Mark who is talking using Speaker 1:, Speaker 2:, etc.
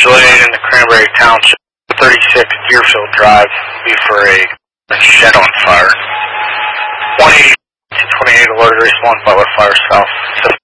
Speaker 1: Mutual Aid in the Cranberry Township, 36 Deerfield Drive, be for a shed on fire. 180 to 28 alerted, respond Butler Fire South.